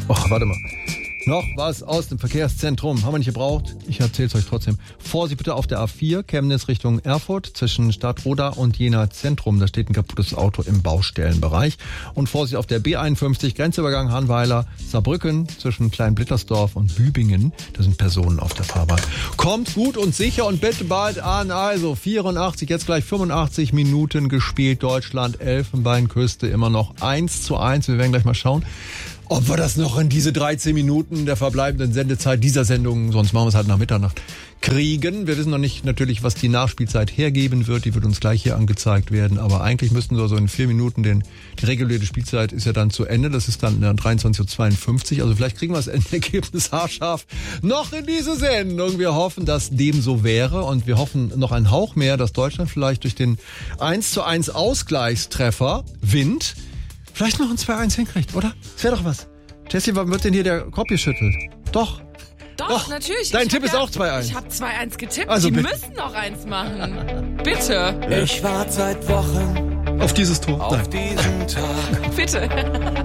Och, warte mal. Noch was aus dem Verkehrszentrum. Haben wir nicht gebraucht? Ich erzähl's euch trotzdem. Vorsicht bitte auf der A4, Chemnitz Richtung Erfurt, zwischen Stadtroda und Jena Zentrum. Da steht ein kaputtes Auto im Baustellenbereich. Und Vorsicht auf der B51, Grenzübergang Hanweiler, Saarbrücken, zwischen Kleinblittersdorf und Bübingen. Da sind Personen auf der Fahrbahn. Kommt gut und sicher und bitte bald an. Also 84, jetzt gleich 85 Minuten gespielt. Deutschland, Elfenbeinküste, immer noch 1:1. Wir werden gleich mal schauen, ob wir das noch in diese 13 Minuten der verbleibenden Sendezeit dieser Sendung, sonst machen wir es halt nach Mitternacht, kriegen. Wir wissen noch nicht natürlich, was die Nachspielzeit hergeben wird. Die wird uns gleich hier angezeigt werden. Aber eigentlich müssten wir so in 4 Minuten, denn die reguläre Spielzeit ist ja dann zu Ende. Das ist dann 23:52 Uhr. Also vielleicht kriegen wir das Endergebnis haarscharf noch in diese Sendung. Wir hoffen, dass dem so wäre. Und wir hoffen noch einen Hauch mehr, dass Deutschland vielleicht durch den 1:1 Ausgleichstreffer Wind vielleicht noch ein 2:1 hinkriegt, oder? Das wäre doch was. Jessie, wann wird denn hier der Kopf geschüttelt? Doch, natürlich. Dein Tipp ist auch 2:1. Ich habe 2:1 getippt. Also die bitte. müssen noch eins machen. Bitte. Ich warte seit Wochen auf dieses Tor. auf diesen Tag. Bitte.